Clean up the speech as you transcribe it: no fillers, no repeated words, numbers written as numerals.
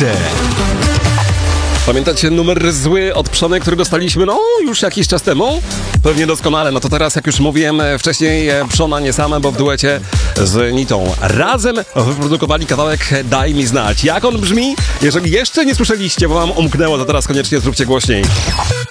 Mixer. Pamiętacie numer zły od Przony, który dostaliśmy już jakiś czas temu? Pewnie doskonale, no to teraz, jak już mówiłem wcześniej, Przona nie same, bo w duecie z Nitą razem wyprodukowali kawałek Daj mi znać. Jak on brzmi? Jeżeli jeszcze nie słyszeliście, bo wam umknęło, to teraz koniecznie zróbcie głośniej.